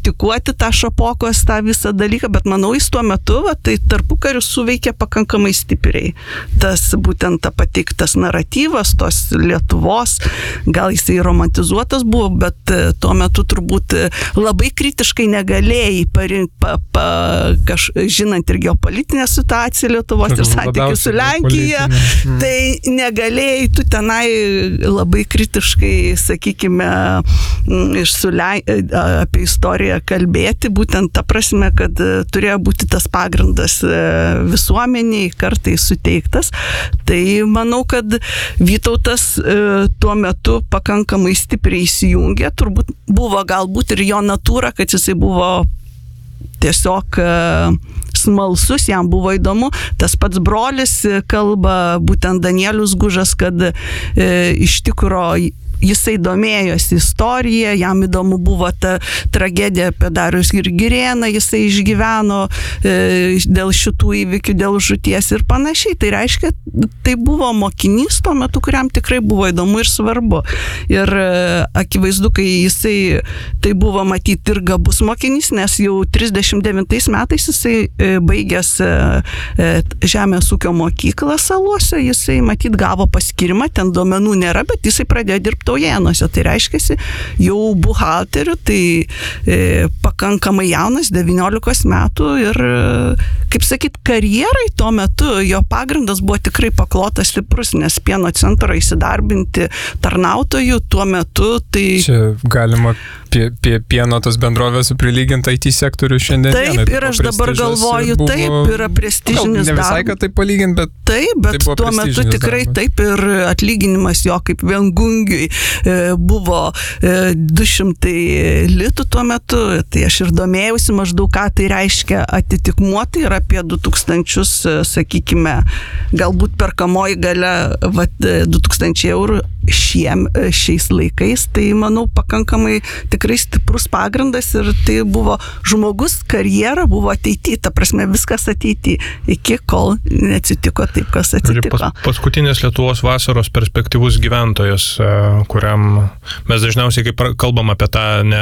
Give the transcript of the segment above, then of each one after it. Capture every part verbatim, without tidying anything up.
kritikuoti tą Šapokos, tą visą dalyką, bet manau, jis tuo metu, va, tai tarpukariu suveikė pakankamai stipriai. Tas būtent ta pateiktas naratyvas, tos Lietuvos, gal jisai romantizuotas buvo, bet tuo metu turbūt labai kritiškai negalėjai, pari, pa, pa, kaž, žinant ir geopolitinę situaciją Lietuvos ir santykių su Lenkija, mm. tai negalėjai tu tenai labai kritiškai, sakykime, iš su Len... apie istoriją kalbėti, būtent ta prasme, kad turėjo būti tas pagrindas visuomeniai kartai suteiktas. Tai manau, kad Vytautas tuo metu pakankamai stipriai įsijungė, turbūt buvo galbūt ir jo natūra, kad jisai buvo tiesiog smalsus, jam buvo įdomu. Tas pats brolis kalba, būtent Danielius Gužas, kad e, iš tikro jisai domėjosi istoriją, jam įdomu buvo ta tragedija apie Darių ir Girėną, jisai išgyveno e, dėl šitų įvykių, dėl žūties ir panašiai. Tai reiškia, tai buvo mokinys tuo metu, kuriam tikrai buvo įdomu ir svarbu. Ir e, akivaizdu, kai jisai, tai buvo matyti ir gabus mokinys, nes jau trisdešimt devintais metais jisai e, baigęs e, e, Žemės ūkio mokyklą Saluose, jisai matyt gavo paskirimą, ten duomenų nėra, bet jisai pradėjo dirbti Taujėnuose, tai reiškiasi jau buhalteriu, tai e, pakankamai jaunas, devyniolikos metų ir, kaip sakyt, karjerai tuo metu jo pagrindas buvo tikrai paklotas stiprus, nes pieno centro įsidarbinti tarnautojų tuo metu, tai... Čia galima pie, pie, pieno tas bendrovės prilyginti I T sektorių šiandien. Taip, dienai, ir aš dabar galvoju, buvo, taip, yra prestižinis darbas. Ne visai, kad tai palyginti, bet... Taip, bet tai tuo metu tikrai darbas. Taip ir atlyginimas jo kaip viengungiui buvo du šimtai litų tuo metu, tai aš ir domėjausi maždaug, ką tai reiškia atitikmuo, tai yra apie du tūkstančius, sakykime, galbūt perkamoji galia, vat, du tūkstančiai eurų šiem, šiais laikais, tai manau pakankamai tikrai stiprus pagrindas ir tai buvo žmogus, karjera buvo ateity, ta prasme viskas ateity, iki kol neatsitiko taip, kas atsitiko. Pas, paskutinės Lietuvos vasaros perspektyvus gyventojas, kuriam mes dažniausiai, kai kalbam apie tą ne,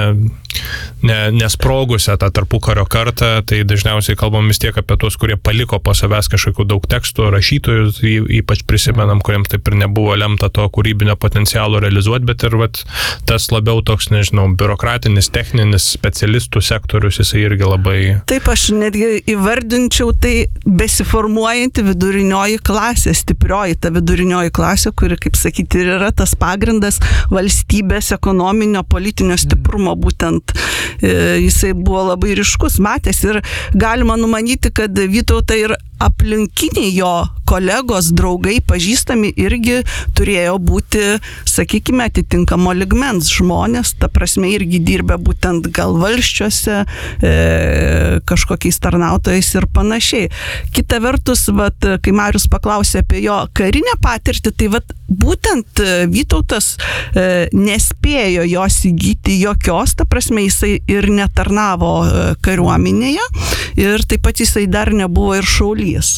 ne, nesprogusią tą tarpukario kartą, tai dažniausiai kalbam vis tiek apie tuos, kurie paliko po savęs kažkokių daug tekstų, rašytojų, ypač prisimenam, kuriems taip ir nebuvo lemta to kūrybinio potencialo realizuoti, bet ir vat, tas labiau toks, nežinau, biurokratinis, techninis specialistų sektorius, jisai irgi labai... Taip, aš netgi įvardinčiau tai besiformuojanti vidurinioji klasė, stiprioji ta vidurinioji klasė, kuri, kaip sakyti, ir yra tas pagrindas valstybės ekonominio, politinio stiprumo, būtent e, jisai buvo labai ryškus, matęs ir galima numanyti, kad Vytautą ir aplinkiniai jo kolegos, draugai, pažįstami irgi turėjo būti, sakykime, atitinkamo ligmens žmonės, ta prasme irgi dirbę būtent gal valsčiuose, e, kažkokiais tarnautojais ir panašiai. Kita vertus, vat, kai Marius paklausė apie jo karinę patirtį, tai vat, būtent Vytautas e, nespėjo jos įgyti jokios, ta prasme jisai ir netarnavo kariuomenėje ir taip pat jisai dar nebuvo ir šaulys.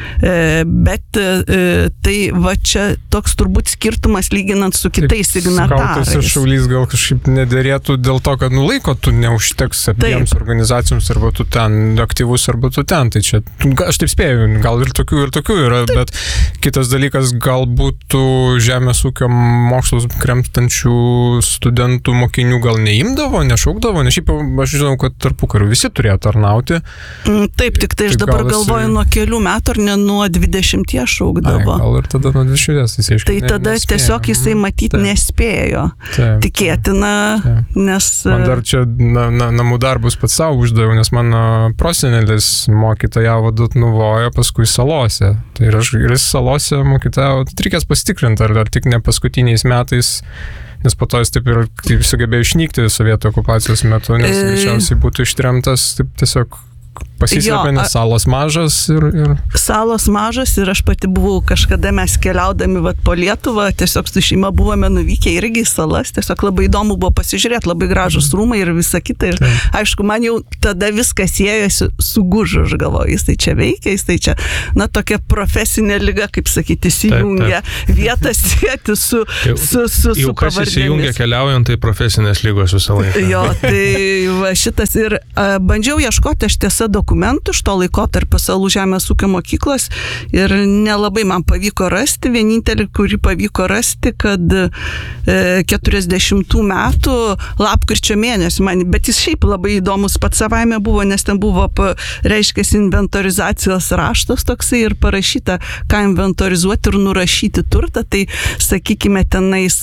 E, bet e, tai va čia toks turbūt skirtumas lyginant su kitais signatarais. Skautas ir šaulys gal kažkaip nederėtų dėl to, kad nu laiko tu neužteks abiems organizacijoms, arba tu ten aktyvus, arba tu ten. Tai čia, aš taip spėju, gal ir tokių ir tokių yra, taip. Bet kitas dalykas, galbūt tų žemės ūkio mokslus kremtančių studentų mokinių gal neimdavo, nešaukdavo, nes šiaip aš žinau, kad tarpukariu visi turėjo tarnauti. Taip, tik tai aš tai dabar galvoju jisai... nuo kelių metų ar ne nuo dvidešimties šaukdavo. Ai, gal ir tada nuo dvidešimties jisai aišku. Tai tada nespėjo. Tiesiog jisai matyt taip. Nespėjo. Taip. Tikėtina, taip. Nes... Man dar čia na, na, namų darbus pats savo uždaviau, nes mano prosenelis mokytojavo Dutnuvoje, paskui Salose. Tai ir aš ir Salose mokytojavo, tai reikės pasitikrinti, ar, ar tik ne paskutiniais metais, nes po to jis taip ir taip sugebėjo išnykti sovietų okupacijos metu, nes greičiausiai būtų ištremtas taip tiesiog pasislepia, nes salos mažas ir, ir... Salos mažas ir aš pati buvau kažkada mes keliaudami vat, po Lietuvą, tiesiog su šeima buvome nuvykę irgi į salas, tiesiog labai įdomu buvo pasižiūrėti, labai gražus rūmai ir visa kita. Ir, aišku, man jau tada viskas ėjosi su Gužu, aš galvoju, jis tai čia veikia, jis tai čia, na, tokia profesinė lyga, kaip sakyti, įsijungia vietas sėti su, su, su, su kas įsijungia keliaujant, tai profesinės lygos visą laiką. Jo, tai va, šitas ir a, bandžiau ieškoti aš tiesa dokumentų iš to laikotarpio Salų žemės ūkio mokyklos ir nelabai man pavyko rasti. Vienintelį, kurį pavyko rasti, kad e, keturiasdešimtų metų lapkričio mėnesį, man, bet jis šiaip labai įdomus pats savaime buvo, nes ten buvo, reiškia, inventorizacijos raštas toksai ir parašyta, ką inventorizuoti ir nurašyti turtą. Tai, sakykime, tenais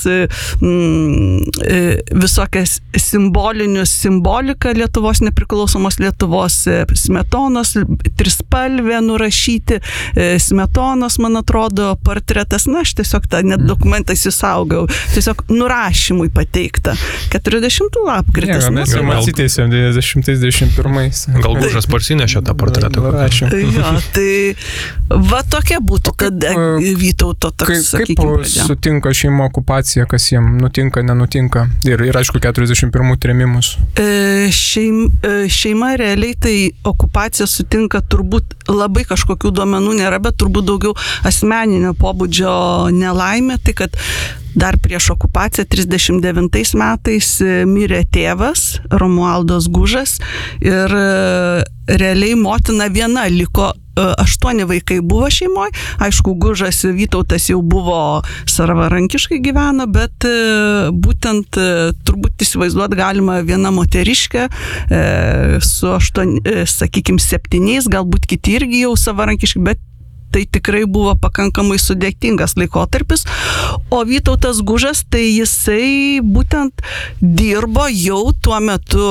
mm, visokias simbolinius simboliką Lietuvos nepriklausomos Lietuvos Smetonos, trispalvė nurašyti, Smetonos, man atrodo, portretas, na, aš tiesiog tą net dokumentas įsaugau, tiesiog nurašymui pateikta. keturiasdešimtų lapkritis. Ne, mes jau atsiteisėm devyniasdešimtais devyniasdešimt pirmais. Gal Gužas parsinešė tą portretą. Jo, tai va tokia būtų tada Vytauto toks, sakykime, pradžia. Kaip sutinka šeimo okupacija, kas jiems nutinka, nenutinka? Ir, ir aišku, keturiasdešimt pirmų trėmimus. E, šeim, šeima realiai tai okupacija sutinka turbūt labai kažkokių duomenų nėra, bet turbūt daugiau asmeninio pobūdžio nelaimė, tai kad dar prieš okupaciją trisdešimt devintais metais mirė tėvas Romualdas Gužas ir realiai motina viena liko, aštuoni vaikai buvo šeimoje, aišku, Gužas Vytautas jau buvo savarankiškai gyveno, bet būtent turbūt įsivaizduot galima viena moteriškė su aštuoni, sakykime, septyniais, galbūt kiti irgi jau savarankiškai, bet tai tikrai buvo pakankamai sudėtingas laikotarpis, o Vytautas Gužas, tai jisai būtent dirbo jau tuo metu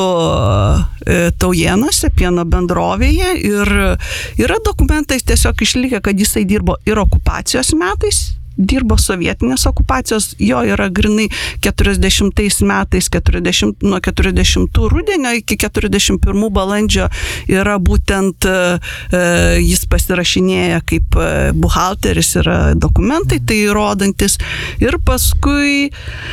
Taujėnuose, pieno bendrovėje ir yra dokumentais tiesiog išlikę, kad jisai dirbo ir okupacijos metais, dirbo sovietinės okupacijos, jo yra grinai keturiasdešimtais metais, keturiasdešimt, nuo keturiasdešimtų rudenio iki keturiasdešimt pirmų balandžio yra būtent e, jis pasirašinėja kaip buhalteris, yra dokumentai tai rodantis ir paskui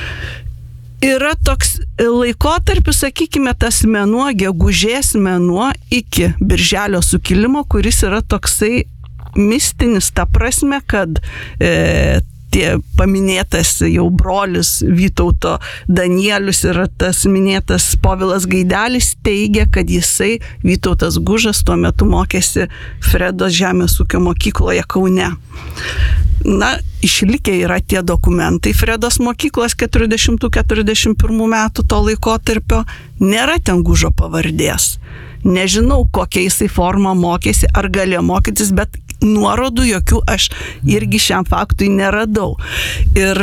yra toks laikotarpis, sakykime, tas mėnuo, gegužės mėnuo iki Birželio sukilimo, kuris yra toksai mistinis, ta prasme, kad e, tie paminėtas jau brolis Vytauto Danielius ir tas minėtas Povilas Gaidelis teigia, kad jisai, Vytautas Gužas, tuo metu mokėsi Fredos žemės ūkio mokykloje Kaune. Na, išlikę yra tie dokumentai Fredos mokyklos keturiasdešimtų keturiasdešimt pirmų metų to laikotarpio, nėra ten Gužo pavardės. Nežinau, kokia jisai forma mokėsi, ar galėjo mokytis, bet nuorodų jokių aš irgi šiam faktui neradau. Ir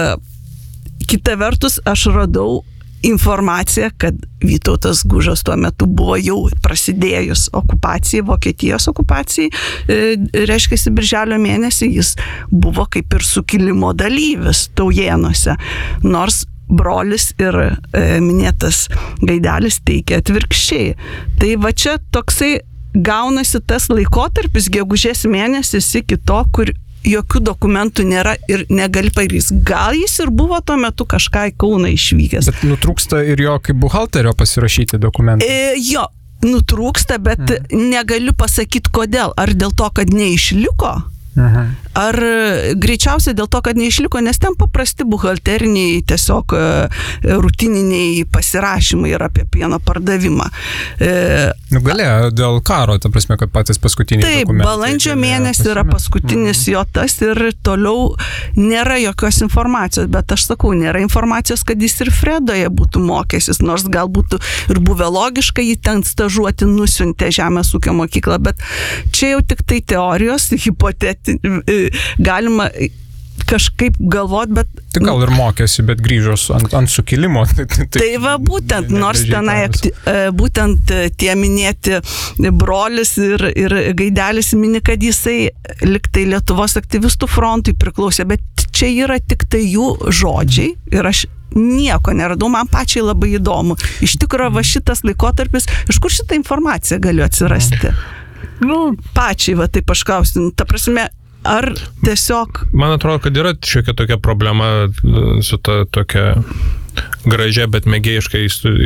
kita vertus, aš radau informaciją, kad Vytautas Gužas tuo metu buvo jau prasidėjus okupacijai, Vokietijos okupacijai, reiškia, birželio mėnesį jis buvo kaip ir sukilimo dalyvis Taujėnuose, nors brolis ir e, minėtas Gaidelis teikia atvirkščiai. Tai va čia toksai gaunasi tas laikotarpis, gegužės mėnesis iki to, kur jokių dokumentų nėra ir negali pagrįs. Gal jis ir buvo tuo metu kažką į Kauną išvykęs. Bet nutrūksta ir jo kaip buhalterio pasirašyti dokumentai. E, jo, nutrūksta, bet hmm. negaliu pasakyti kodėl. Ar dėl to, kad neišliko? Aha. Ar greičiausiai dėl to, kad neišliko, nes ten paprasti buhalteriniai, tiesiog rutininiai pasirašymai yra apie pieno pardavimą. Nu, galėjo dėl karo, ta prasme, kad patys paskutiniai taip, dokumentai. Taip, balandžio mėnesį yra paskutinis mhm. jo tas ir toliau nėra jokios informacijos, bet aš sakau, nėra informacijos, kad jis ir Fredoje būtų mokęsis, nors gal būtų ir buvę logiška jį ten stažuoti, nusiuntė žemės ūkio mokyklą, bet čia jau tik tai teorijos, hipotetinės. Galima kažkaip galvot, bet... Tai gal ir mokėsi, bet grįžo ant, ant sukilimo. Tai, tai, tai va būtent, ne, nors tenai akti, būtent tie minėti brolis ir, ir Gaidelis mini, kad jisai liktai Lietuvos aktyvistų frontui priklausė, bet čia yra tik tai jų žodžiai ir aš nieko neradau, man pačiai labai įdomu. Iš tikrųjų, va šitas laikotarpis, iš kur šitą informaciją galiu atsirasti? Nu, pačiai, va taip aš klausiu, ta prasme, ar tiesiog... Man atrodo, kad yra šiokia tokia problema su ta tokia gražia, bet mėgėjiškai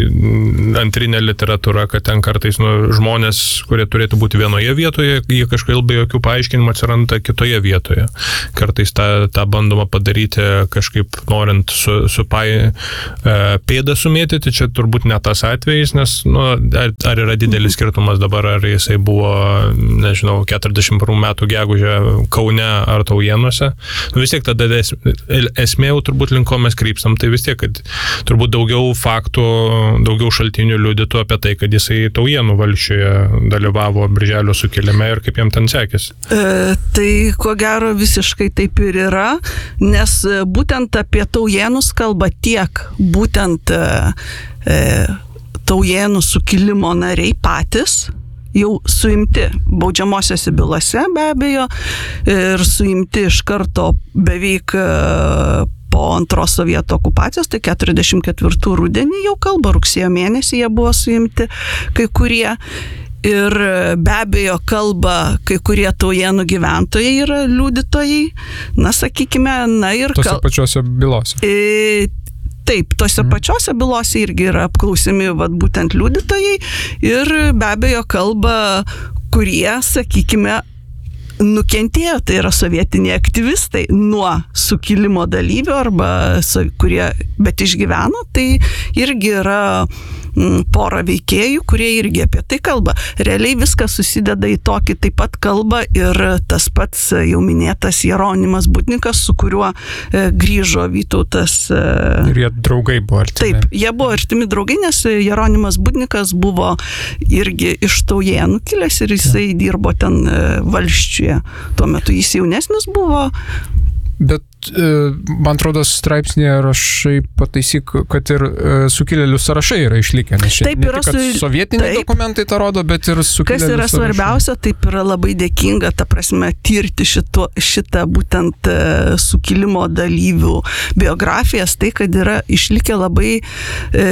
antrinė literatūra, kad ten kartais nu, žmonės, kurie turėtų būti vienoje vietoje, jie kažkaip be jokių paaiškinimų atsiranda kitoje vietoje. Kartais tą, tą bandoma padaryti kažkaip norint su, su pai, e, pėdą sumėtyti, čia turbūt ne tas atvejis, nes nu, ar, ar yra didelis skirtumas dabar, ar jisai buvo, nežinau, keturiasdešimt pirmų metų gegužę Kaune ar Taujėnuose. Vis tiek tada es, esmė jau turbūt link ko mes krypstam, tai vis tiek, kad turbūt daugiau faktų, daugiau šaltinių liudytų apie tai, kad jisai Taujėnų valsčiuje dalyvavo Birželio sukilime ir kaip jam ten sekėsi. E, tai ko gero visiškai taip ir yra, nes būtent apie Taujėnus kalba tiek būtent e, Taujėnų sukilimo nariai patys, jau suimti baudžiamosiose bylose be abejo ir suimti iš karto beveik po antros sovietų okupacijos, tai keturiasdešimt ketvirtų rudenį jau kalba, rugsėjo mėnesį jie buvo suimti kai kurie. Ir be abejo kalba kai kurie Taujėnų gyventojai yra liudytojai, na sakykime, na ir... Tose kal... pačiose bylose. E, taip, tose mm. pačiose bylose irgi yra apklausimi vat, būtent liudytojai ir be abejo kalba, kurie, sakykime, nukentėjo, tai yra sovietiniai aktyvistai nuo sukilimo dalyvių arba kurie, bet išgyveno, tai irgi yra pora veikėjų, kurie irgi apie tai kalba. Realiai viskas susideda į tokį taip pat kalbą ir tas pats jau minėtas Jeronimas Budnikas, su kuriuo e, grįžo Vytautas. E, ir jie draugai buvo artimi. Taip, jie buvo artimi draugai, nes Jeronimas Budnikas buvo irgi iš Taujėnų kilęs ir jisai ja. dirbo ten e, valsčiuje. Tuo metu jis jaunesnis buvo. Bet man atrodo, straipsnėje rašai pataisyk, kad ir sukilėlių sąrašai yra išlikę, nes šiandien taip, ne tik, kad su... sovietiniai taip. dokumentai tą rodo, bet ir sukilėlių sąrašai. Kas yra sąrašai. Svarbiausia, taip yra labai dėkinga, ta prasme, tirti šito, šitą būtent sukilimo dalyvių biografijas, tai, kad yra išlikę labai e,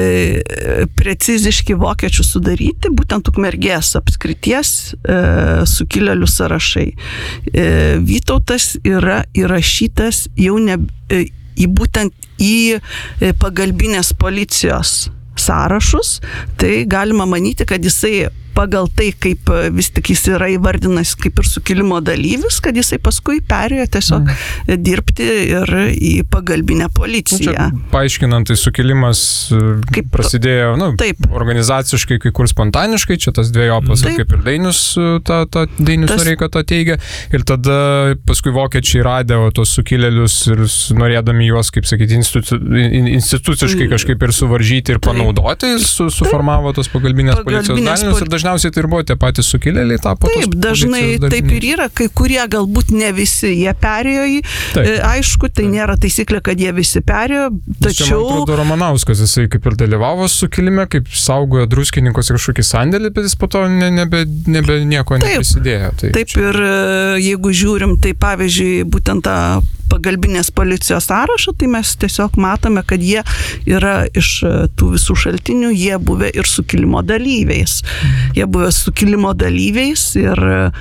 preciziški vokiečių sudaryti, būtent Ukmergės apskrities e, sukilėlių sąrašai. E, Vytautas yra įrašytas jau ne, į būtent į pagalbinės policijos sąrašus, tai galima manyti, kad jisai pagal tai, kaip vis tik jis yra įvardinas kaip ir sukilimo dalyvis, kad jisai paskui perėjo tiesiog mm. dirbti ir į pagalbinę policiją. Čia, paaiškinant, tai sukilimas kaip prasidėjo nu, taip. organizaciškai, kai kur spontaniškai, čia tas dviejopas, kaip ir Dainius, ta, ta, Dainius tas... Noreika to teigia, ir tada paskui vokiečiai radė tos sukilėlius ir norėdami juos, kaip sakyti, institu, instituciškai kažkaip ir suvaržyti ir panaudoti, su, suformavo tos pagalbinės, pagalbinės policijos dalinius ir dažnai Dažniausiai tai ir buvo tie patys sukilėliai tapo. Taip, dažnai taip ir yra, kai kurie galbūt ne visi jie perėjo į, taip. aišku, tai taip. nėra taisyklė, kad jie visi perėjo, tačiau... Čia, man atrodo, Ramanauskas, jisai kaip ir dalyvavo sukilime, kaip saugojo druskininkos kažkokį sandėlį, bet jis po to ne, nebe, nebe nieko taip, neprisidėjo. Tai taip čia... ir jeigu žiūrim, tai pavyzdžiui, būtent tą pagalbinės policijos sąrašą, tai mes tiesiog matome, kad jie yra iš tų visų šaltinių, jie buvę ir sukilimo dalyviais. Jie buvę sukilimo dalyviais ir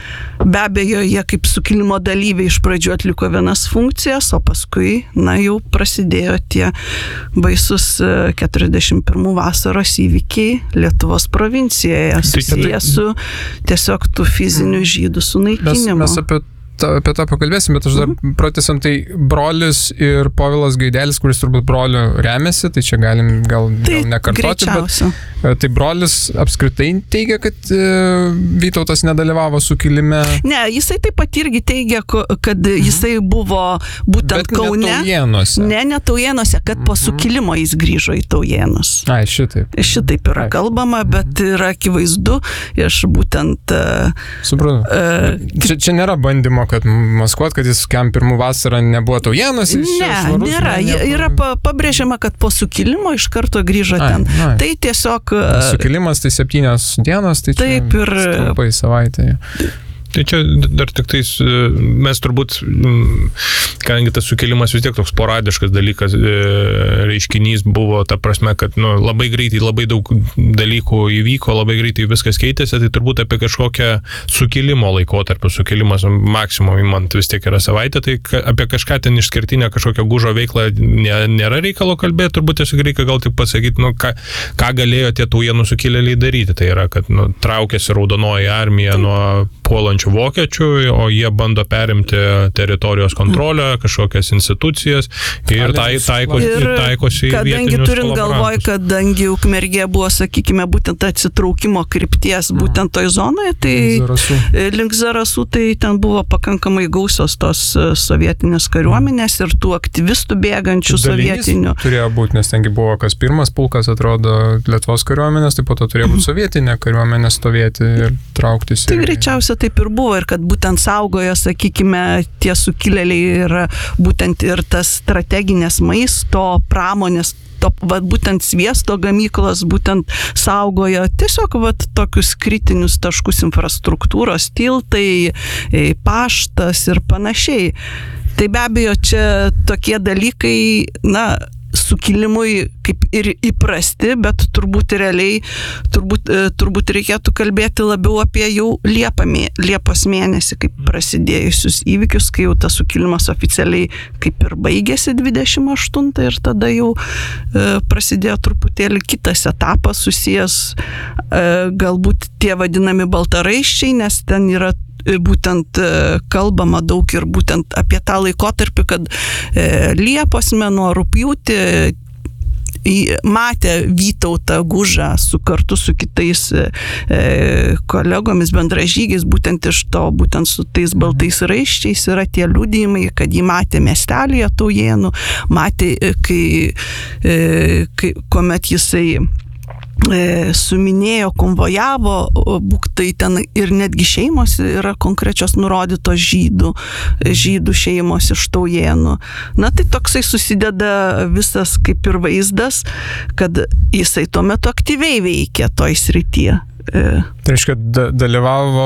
be abejo, jie kaip sukilimo dalyviai iš pradžių atliko vienas funkcijas, o paskui, na, jau prasidėjo tie baisus keturiasdešimt pirmų vasaros įvykiai Lietuvos provincijoje, susiję su tiesiog tų fizinių žydų sunaikinimu. Mes, mes apie Ta, apie tą pakalbėsim, bet aš dar mm-hmm. pratęsiant, tai brolis ir Povilas Gaidelis, kuris turbūt broliu remiasi, tai čia galim gal, tai gal nekartoti, greičiausia. bet tai brolis apskritai teigia, kad e, Vytautas nedalyvavo sukilime. Ne, jisai taip pat irgi teigia, kad mm-hmm. jisai buvo būtent bet Kaune. Ne Taujėnuose. Ne, ne Taujėnuose, kad mm-hmm. po sukilimo jis grįžo į Taujėnus. Ai, šitaip. Šitaip yra Ai. kalbama, bet mm-hmm. yra akivaizdu iš būtent... Supratau. Uh, čia, čia nėra bandymo kad maskuot, kad jis kem pirmų vasarą nebuvo Taujėnuose. Ne, švarus, nėra. Ne, yra pa, pabrėžiama, kad po sukilimo iš karto grįžo ai, ten. Ai. Tai tiesiog... Sukilimas tai septynios dienos, tai taip čia ir trumpai savaitėje. Tai čia dar tik tais, mes turbūt, kadangi tas sukilimas vis tiek toks sporadiškas dalykas, reiškinys buvo, ta prasme, kad nu, labai greitai, labai daug dalykų įvyko, labai greitai viskas keitėsi, tai turbūt apie kažkokią sukilimo laikotarpį, sukilimas maksimum įmant vis tiek yra savaitė, tai apie kažką ten išskirtinę kažkokią gužo veiklą nėra reikalo kalbėti, turbūt tiesiog reikia gal tik pasakyti, nu, ką, ką galėjo tie taujienų sukilėliai daryti, tai yra, kad nu, traukėsi Raudonoji armija nuo puolančių vokiečių, o jie bando perimti teritorijos kontrolę, kažkokias institucijas ir tai, taiko, ir taikosi į vietinius kadangi turint galvoj, kadangi Ukmergė buvo, sakykime, būtent atsitraukimo krypties būtent toj zonoje, tai Zarasų. link Zarasų, tai ten buvo pakankamai gausios tos sovietinės kariuomenės ir tų aktyvistų bėgančių sovietinių. Turėjo būti, nes tengi buvo kas pirmas pulkas, atrodo, Lietuvos kariuomenės, tai po to turėjo būti sovietinė kariuomenė stovėti ir trauktis. Tai greičiausia taip ir buvo ir kad būtent saugojo, sakykime, tie sukilėliai ir būtent ir tas strateginės maisto pramonės, to, vat, būtent sviesto gamyklos, būtent saugojo tiesiog vat, tokius kritinius taškus infrastruktūros, tiltai, paštas ir panašiai. Tai be abejo, čia tokie dalykai, na, sukilimui kaip ir įprasti, bet turbūt realiai, turbūt, turbūt reikėtų kalbėti labiau apie jau Liepą, Liepos mėnesį, kaip prasidėjusius įvykius, kai jau tas sukilimas oficialiai kaip ir baigėsi dvidešimt aštuntą ir tada jau e, prasidėjo truputėlį kitas etapas susijęs e, galbūt tie vadinami baltaraiščiai, nes ten yra būtent kalbama daug ir būtent apie tą laikotarpį, kad Liepos mėnuo, rugpjūtį matė Vytautą Gužą su kartu su kitais kolegomis, bendražygiais, būtent iš to, būtent su tais baltais raiščiais yra tie liudijimai, kad jį matė miestelėje Taujėnų, matė, kai, kai, kuomet jisai suminėjo, konvojavo, būktai ten ir netgi šeimos yra konkrečios nurodytos žydų, žydų šeimos iš Taujėnų. Na tai toksai susideda visas kaip ir vaizdas, kad jisai tuo metu aktyviai veikė toj srityje. Tai reiškia, dalyvavo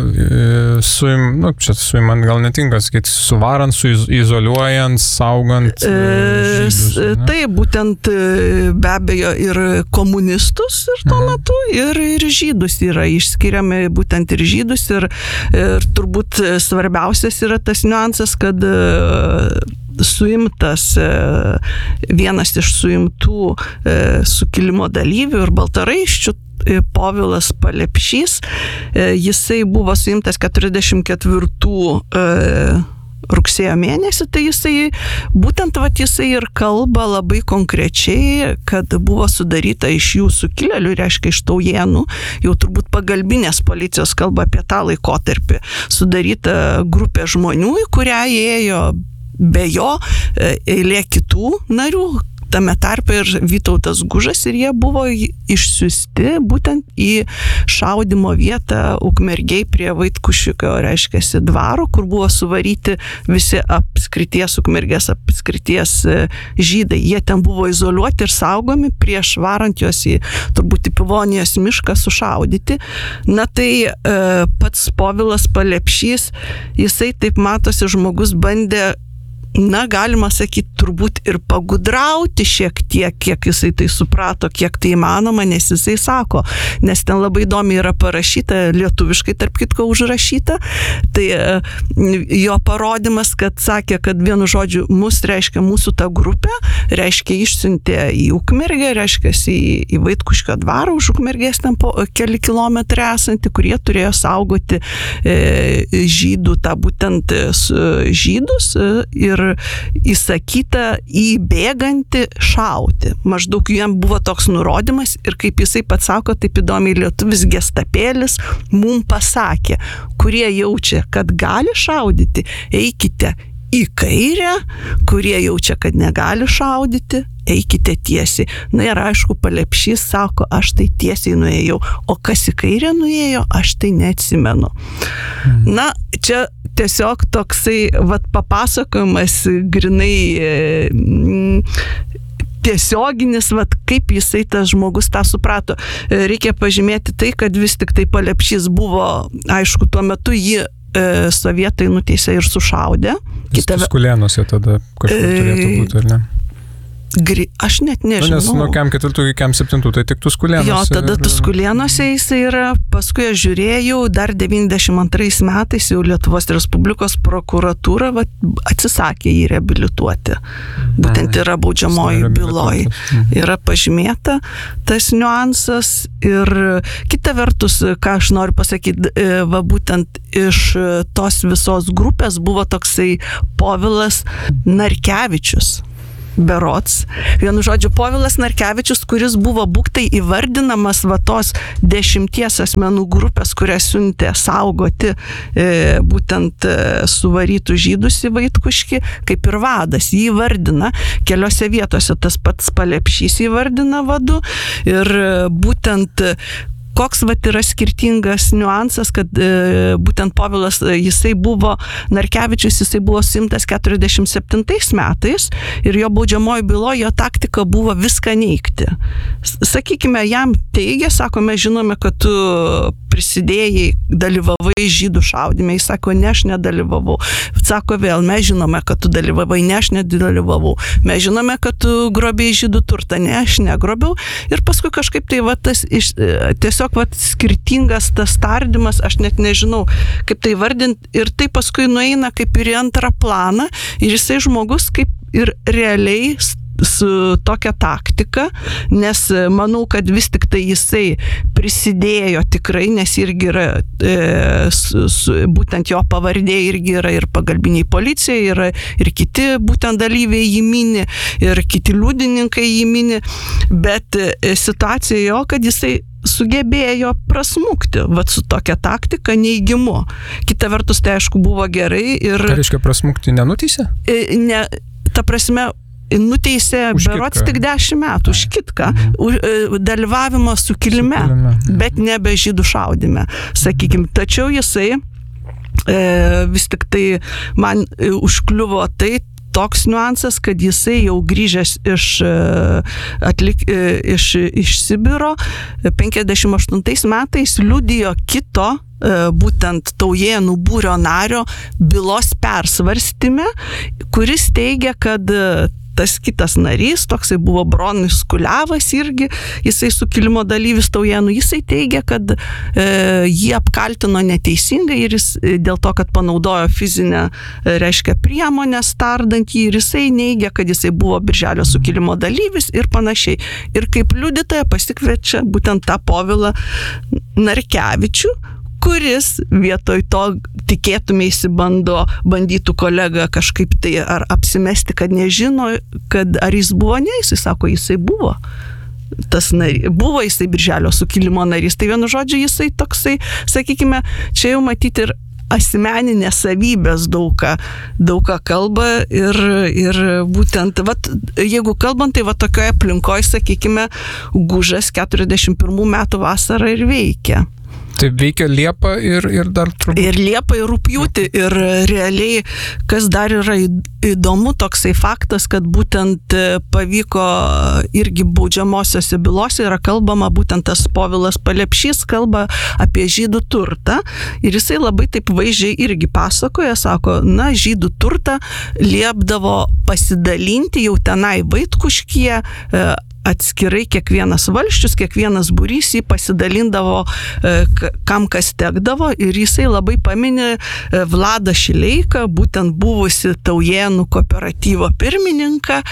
suim, nu, čia suim man gal netinka sakyti, suvarant, suizoliuojant, saugant žydus. E, tai būtent be abejo ir komunistus ir tuo metu, ir, ir žydus yra išskiriami, būtent ir žydus, ir, ir turbūt svarbiausias yra tas niuansas, kad suimtas vienas iš suimtų sukilimo dalyvių ir baltaraiščių, Povilas Palepšys, jisai buvo suimtas keturiasdešimt ketvirtų rugsėjo mėnesį, tai jisai, būtent vat jisai ir kalba labai konkrečiai, kad buvo sudaryta iš jų sukilėlių, reiškia iš Taujėnų, jau turbūt pagalbinės policijos kalba apie tą laikotarpį, sudaryta grupė žmonių, į kurią įėjo be jo eilė kitų narių, tame tarpe ir Vytautas Gužas, ir jie buvo išsiųsti būtent į šaudimo vietą Ukmergėj prie Vaitkušikio, reiškiasi, dvaro, kur buvo suvaryti visi apskrities, Ukmergės apskrities žydai. Jie ten buvo izoliuoti ir saugomi prieš varant juos į turbūt į Pivonijos mišką sušaudyti. Na tai e, pats Povilas Palepšys, jisai taip matosi žmogus bandė, na, galima sakyti, turbūt ir pagudrauti šiek tiek, kiek jisai tai suprato, kiek tai įmanoma, nes jisai sako, nes ten labai įdomiai yra parašyta, lietuviškai tarp kitko užrašyta, tai jo parodymas, kad sakė, kad vienu žodžiu, mus reiškia mūsų tą grupę, reiškia išsiuntė į Ukmergę, reiškia į, į Vaitkuškio dvarą, už Ukmergės ten po keli kilometrai esantį, kurie turėjo saugoti e, žydų, tą būtent e, žydus e, ir įsakyta įbėganti šauti. Maždaug jam buvo toks nurodymas ir kaip jisai pats sako, taip įdomiai lietuvis gestapėlis mum pasakė, kurie jaučia, kad gali šaudyti, eikite į kairę, kurie jaučia, kad negali šaudyti, eikite tiesiai. Na ir aišku, Palepšys sako, aš tai tiesiai nuėjau, o kas į kairę nuėjo, aš tai neatsimenu. Mhm. Na, čia tiesiog toksai vat papasakojimas grinai e, tiesioginis, vat, kaip jisai tas žmogus tą suprato. Reikia pažymėti tai, kad vis tik tai Palepšys buvo, aišku, tuo metu jį e, sovietai nuteisė ir sušaudė. Jis Tuskulėnuose tada kažkur turėtų būti, ar ne? Gri... Aš net nežinau. Nu, nes nuo kem ketvirtų iki kem septintų, tai tik Tuskulėnuose. Jo, tada ir... Tuskulėnuose jisai yra, paskui aš žiūrėjau, dar devyniasdešimt antrais metais jau Lietuvos Respublikos prokuratūra va, atsisakė jį reabilituoti. Būtent yra baudžiamoji byloj. Yra pažymėta tas niuansas ir kita vertus, ką aš noriu pasakyti, va būtent iš tos visos grupės buvo toksai Povilas Narkevičius. Berots. Vienu žodžiu, Povilas Narkevičius, kuris buvo būktai įvardinamas va tos dešimties asmenų grupės, kurią siuntė saugoti e, būtent e, suvarytų žydus į Vaitkuškį, kaip ir vadas. Jį įvardina keliose vietose, tas pats Palepšys įvardina vadu ir e, būtent koks vat yra skirtingas niuansas, kad e, būtent Povilas, jisai buvo, Narkevičius, jisai buvo suimtas keturiasdešimt septintais metais ir jo baudžiamoji bylo, jo taktika buvo viską neigti. Sakykime, jam teigia, sako, mes žinome, kad tu prisidėjai, dalyvavai žydų šaudyme, jis sako, ne, aš nedalyvavau. Sako vėl, mes žinome, kad tu dalyvavai, ne, aš nedalyvavau. Mes žinome, kad tu grobėjai žydų turtą, ne, aš negrobiau. Ir paskui kažkaip tai va, tas iš, tiesiog va, skirtingas tas tardymas, aš net nežinau, kaip tai vardinti, ir tai paskui nueina kaip ir į antrą planą ir jisai žmogus kaip ir realiai su tokia taktika, nes manau, kad vis tik tai jisai prisidėjo tikrai, nes irgi yra, e, su, su, būtent jo pavardė irgi yra ir pagalbiniai policijai, yra ir kiti būtent dalyviai jį mini, ir kiti liudininkai jį mini, bet e, situacija jo, kad jisai sugebėjo prasmukti, vat su tokia taktika neigimu. Kita vertus, tai aišku buvo gerai ir... Ką reiškia prasmukti, nenuteisė? Ne, ta prasme, nuteisė berods tik dešimt metų už kitką, mhm. dalyvavimo sukilime, mhm. bet nebe žydų šaudyme, sakykim. Tačiau jisai e, vis tik tai man užkliuvo tai, toks niuansas, kad jisai jau grįžęs iš, atlik, iš, iš Sibiro penkiasdešimt aštuntais metais liudijo kito būtent Taujėnų būrio nario bylos persvarstyme, kuris teigia, kad tas kitas narys, toksai buvo Bronius Kuliavas irgi, jisai sukilimo dalyvis Taujėnų, jisai teigia, kad e, jį apkaltino neteisingai ir jis dėl to, kad panaudojo fizinę, reiškia, priemonę stardant jį, ir jisai neigia, kad jisai buvo Birželio sukilimo dalyvis ir panašiai. Ir kaip liudytoją pasikviečia būtent tą Povilą Narkevičių, kuris vietoj to tikėtumeisi bando, bandytų kolegą kažkaip tai ar apsimesti, kad nežino, kad ar jis buvo, ne, jisai sako, jisai buvo. Tas narys, buvo jisai Birželio sukilimo narys. Tai vienu žodžiu jisai toksai, sakykime, čia jau matyti ir asmeninės savybės daug ką, daug ką kalba ir, ir būtent, vat, jeigu kalbant, tai va tokioje aplinkoje, sakykime, Gužas keturiasdešimt pirmų metų vasarą ir veikia. Tai veikia Liepą ir, ir dar turbūt. Ir Liepą ir Rugpjūtį. Ir realiai, kas dar yra įdomu, toksai faktas, kad būtent pavyko irgi baudžiamosiose bylose yra kalbama, būtent tas Povilas Palepšys kalba apie žydų turtą. Ir jisai labai taip vaizdžiai irgi pasakoja, sako, na, žydų turtą liepdavo pasidalinti jau tenai Vaitkuškyje, atskirai kiekvienas valsčius, kiekvienas būrys jį pasidalindavo, kam kas tekdavo, ir jisai labai paminė Vladą Šileiką, būtent buvusi Taujėnų kooperatyvo pirmininką,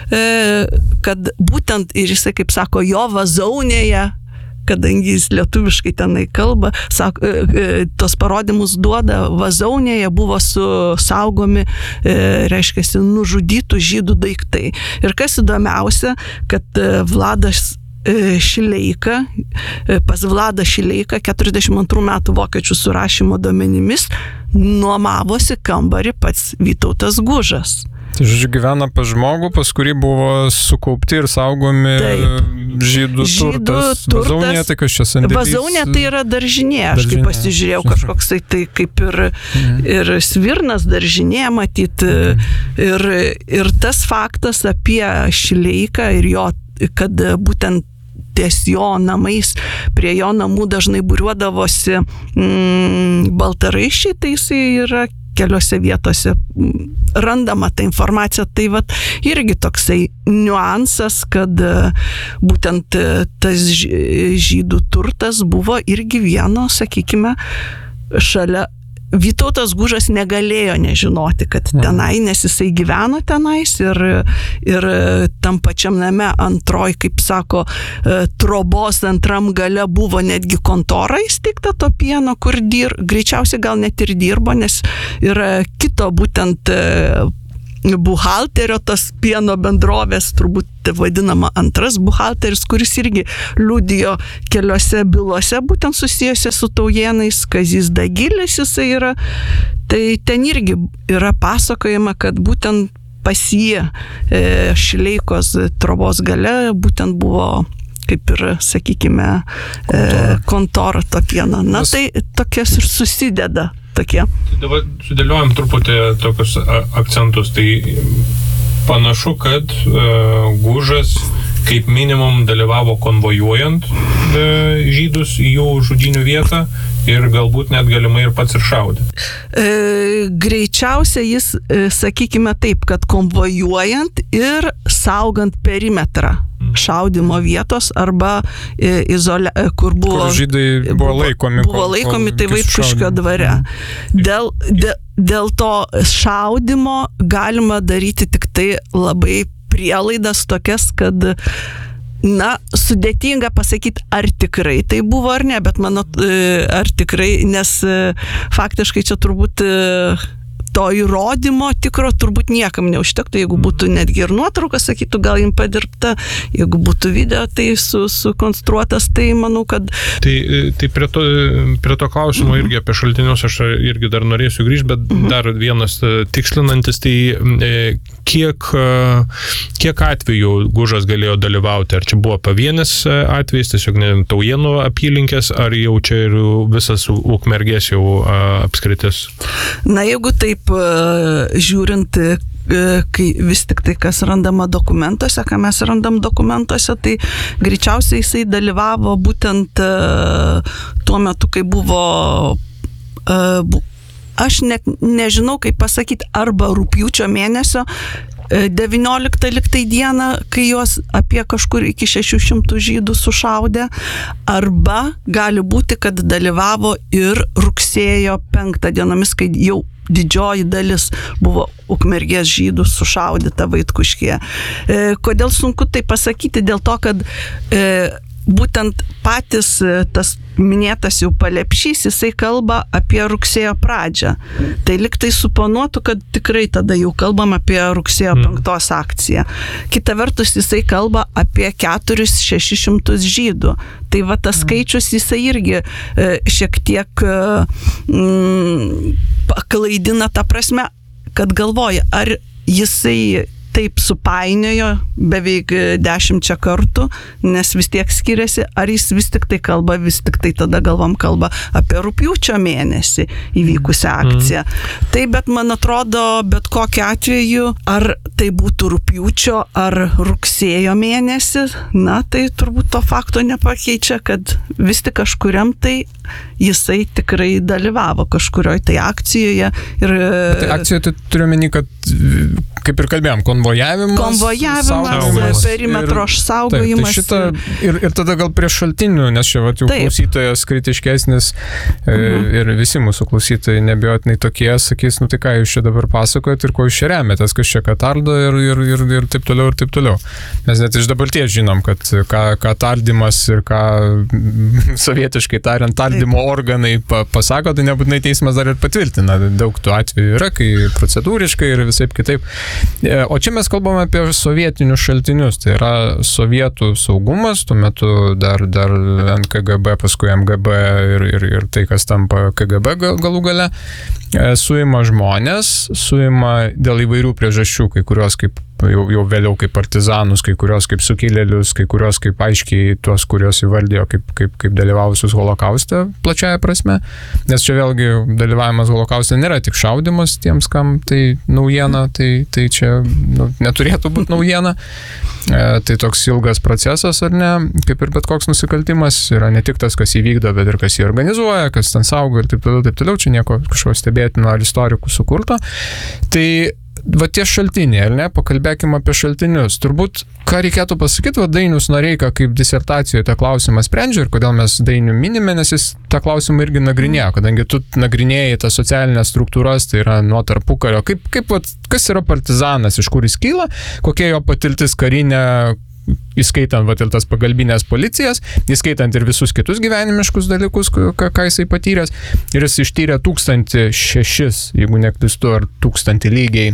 kad būtent, ir jisai, kaip sako, jo vazaunėje, kadangi jis lietuviškai tenai kalba, sak, tos parodymus duoda, vazaunėje buvo susaugomi, reiškiasi, nužudytų žydų daiktai. Ir kas įdomiausia, kad Vladas Šileika, pas Vladą Šileiką keturiasdešimt antrų metų vokiečių surašymo duomenimis nuomavosi kambarį pats Vytautas Gužas. Tai žodžiu, gyvena pas žmogų, pas kurį buvo sukaupti ir saugomi Taip. žydų, žydų turtas. turtas. Vazaunė, tai kas čia sandėlys? Vazaunė tai yra daržinė, aš daržinė. Kaip pasižiūrėjau, kažkoks tai, tai kaip ir, mhm. ir svirnas daržinė matyti. Mhm. Ir, ir tas faktas apie Šileiką ir jo, kad būtent ties jo namais, prie jo namų dažnai būriuodavosi mm, baltaraiščiai, tai jisai yra keliose vietose randama ta informacija, tai vat irgi toksai niuansas, kad būtent tas žydų turtas buvo irgi vieno, sakykime, šalia. Vytautas Gužas negalėjo nežinoti, kad tenai, nes jisai gyveno tenais ir, ir tam pačiam name antroj, kaip sako, trobos antram gale buvo netgi kontora įsteigta to pieno, kur dir, greičiausiai gal net ir dirbo, nes yra kito būtent buhalterio, tas pieno bendrovės, turbūt vadinama antras buhalteris, kuris irgi liudijo keliose bylose, būtent susijusi su Taujėnais, Kazys Dagilis jisai yra. Tai ten irgi yra pasakojama, kad būtent pas jį e, Šileikos trobos gale būtent buvo kaip ir, sakykime, kontora, e, kontora to pieno. Na, Mes... tai tokias ir susideda. Tokie. Tai dabar sudėliojam truputį tokius akcentus. Tai panašu, kad uh, Gužas kaip minimum dalyvavo konvojuojant uh, žydus į jų žudynių vietą ir galbūt net galimai ir pats ir šaudė. E, greičiausia jis, e, sakykime taip, kad konvojuojant ir saugant perimetrą šaudimo vietos arba e, izole, kur buvo... Kur žydai buvo, buvo laikomi. Buvo laikomi, tai Vaitkuškio dvare. Dėl, dėl, dėl to šaudimo galima daryti tik tai labai prielaidas tokias, kad na, sudėtinga pasakyti, ar tikrai tai buvo ar ne, bet mano, ar tikrai, nes faktiškai čia turbūt to įrodymo tikro turbūt niekam neužtektų, jeigu būtų netgi ir nuotrauka, sakytų, gal jim padirbta, jeigu būtų video, tai su, sukonstruotas, tai manau, kad... Tai, tai prie, to, prie to klausimo mm-hmm. irgi apie šaltinius aš irgi dar norėsiu grįžti, bet mm-hmm. dar vienas tikslinantis, tai kiek, kiek atvejų Gužas galėjo dalyvauti, ar čia buvo pavienis atvejis, tiesiog ne Taujėnų apylinkės, ar jau čia ir visas Ukmergės jau apskritis? Na, jeigu taip žiūrint, kai vis tik tai, kas randama dokumentuose, ką mes randam dokumentuose, tai greičiausiai jisai dalyvavo būtent tuo metu, kai buvo, aš net nežinau, kaip pasakyti, arba rugpjūčio mėnesio devynioliktą liktai dieną, kai juos apie kažkur iki šešių šimtų žydų sušaudė, arba gali būti, kad dalyvavo ir rugsėjo penktą dienomis, kai jau didžioji dalis buvo Ukmergės žydų sušaudyta Vaitkuškyje. E, kodėl sunku tai pasakyti? Dėl to, kad e, būtent patys tas minėtas jau Palepšys, jisai kalba apie rugsėjo pradžią. Tai liktai suponuotų, kad tikrai tada jau kalbam apie rugsėjo penktos akciją. Kita vertus, jisai kalba apie keturis šešis šimtus žydų. Tai va tas skaičius jisai irgi e, šiek tiek mm, paklaidina tą prasme, kad galvoja, ar jisai taip supainiojo beveik dešimčia kartų, nes vis tiek skiriasi, ar jis vis tik tai kalba, vis tik tai tada galvom kalba apie rugpjūčio mėnesį įvykusią akciją. Mm. Tai bet man atrodo, bet kokiu atveju, ar tai būtų rugpjūčio ar rugsėjo mėnesį, na tai turbūt to fakto nepakeičia, kad vis tik kažkuriam tai jisai tikrai dalyvavo kažkurioj tai akcijoje. Ir, tai akcijoje tai turiu meni, kad kaip ir kalbėjom, konvojavimas, konvojavimas, perimetro saugojimas. Taip, tai šitą, ir, ir tada gal prie šaltinių, nes čia vat, jau taip. Klausytojas kritiškesnis mhm. ir visi mūsų klausytojai nebijotinai tokie, sakys, nu tai ką jūs čia dabar pasakojat ir ko jūs čia remetės, kas čia katardo ir, ir, ir, ir taip toliau ir taip toliau. Mes net iš dabarties žinom, kad ką, ką tardymas ir ką sovietiškai tariant tardymo taip. Organai pasako, tai nebūtinai teismas dar ir patvirtina. Daug tų atvejų yra, kai procedūriškai ir visaip kitaip. O čia mes kalbame apie sovietinius šaltinius, tai yra sovietų saugumas, tuo metu dar, dar N K G B, paskui M G B ir, ir, ir tai, kas tampa K G B galų gale, suima žmonės, suima dėl įvairių priežasčių, kai kurios kaip Jau, jau vėliau kaip partizanus, kai kurios kaip sukilėlius, kai kurios kaip aiškiai tuos, kurios įvardėjo kaip, kaip, kaip dalyvavusius holokauste plačiaja prasme. Nes čia vėlgi dalyvavimas holokauste nėra tik šaudimas tiems, kam tai naujiena, tai, tai čia nu, neturėtų būti naujiena. E, tai toks ilgas procesas, ar ne, kaip ir bet koks nusikaltimas, yra ne tik tas, kas įvykdo, bet ir kas jį organizuoja, kas ten saugo ir taip toliau, taip toliau, čia nieko kažko stebėtino ar istorikų sukurto. Tai va tie šaltiniai, ar ne, pakalbėkime apie šaltinius. Turbūt, ką reikėtų pasakyti, va Dainius Noreika kaip disertacijoje tą klausimą sprendžia ir kodėl mes Dainių minime, nes jis tą klausimą irgi nagrinėjo, kadangi tu nagrinėjai tas socialinės struktūras, tai yra nuo tarpukario, kaip, kaip, va, kas yra partizanas, iš kur jis kyla, kokia jo patirtis karinė, įskaitant va, ir tas pagalbinės policijas, įskaitant ir visus kitus gyvenimiškus dalykus, ką, ką jisai patyręs. Ir jis ištyrė tūkstantį šešis, jeigu neklystu, ar tūkstantį lygiai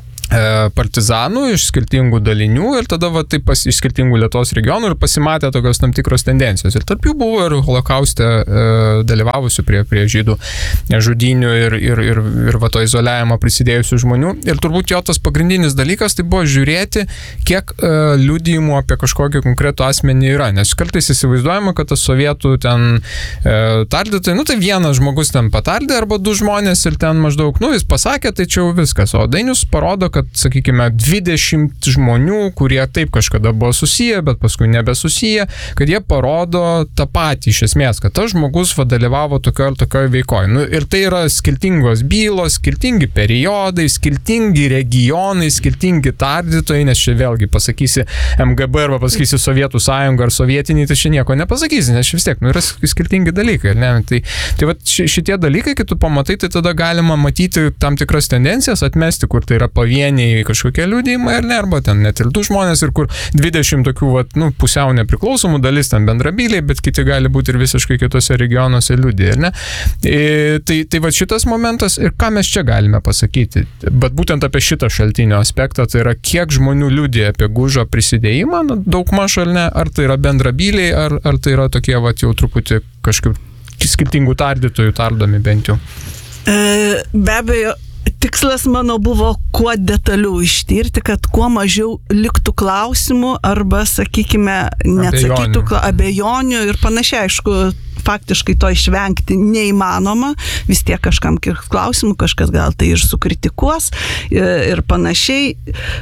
partizanų iš skirtingų dalinių ir tada va, taip pas, iš skirtingų Lietuvos regionų ir pasimatė tokios tam tikros tendencijos. Ir tarp jų buvo ir holokauste e, dalyvavusių prie, prie žydų žudynių ir, ir, ir, ir va, to izoliavimo prisidėjusių žmonių. Ir turbūt jo tas pagrindinis dalykas tai buvo žiūrėti, kiek e, liudijimų apie kažkokį konkretų asmenį yra. Nes kartais įsivaizduojama, kad tas sovietų ten e, tardytai, nu tai vienas žmogus ten patardė arba du žmonės ir ten maždaug, nu jis pasakė, tai čia jau viskas. O Dainius parodo, kad kad, sakykime, dvidešimt žmonių, kurie taip kažkada buvo susiję, bet paskui nebesusiję, kad jie parodo tą patį iš esmės, kad tas žmogus va, dalyvavo tokioje ir tokioje veikoje. Nu, ir tai yra skirtingos bylos, skirtingi periodai, skirtingi regionai, skirtingi tardytojai, nes čia vėlgi pasakysi M G B arba pasakysi Sovietų sąjungą ar sovietinį, tai čia nieko nepasakysi, nes vis tiek nu, yra skirtingi dalykai. Ne? Tai, tai va, šitie dalykai, kai tu pamatai, tai tada galima matyti tam tikras tendencijas, atmesti, kur tai yra pavieniai kažkokie liudijimai ar ne, arba ten net ir du žmonės ir kur dvidešimt tokių, vat, nu, pusiau nepriklausomų dalis ten bendrabyliai, bet kiti gali būti ir visiškai kitose regionuose liudija, ar ne? E, tai, tai va šitas momentas ir ką mes čia galime pasakyti, bet būtent apie šitą šaltinio aspektą, tai yra kiek žmonių liudija apie Gužo prisidėjimą, nu, daug maž ar ne, ar tai yra bendrabyliai, ar, ar tai yra tokie vat, jau truputį kažkaip skirtingų tardytojų tardomi bent jau. E, be abejo, tikslas mano buvo kuo detaliau ištirti, kad kuo mažiau liktų klausimų arba, sakykime, neatsakytų abejonių, abejonių ir panašiai. Aišku, faktiškai to išvengti neįmanoma, vis tiek kažkam kirs klausimų, kažkas gal tai ir sukritikuos ir panašiai.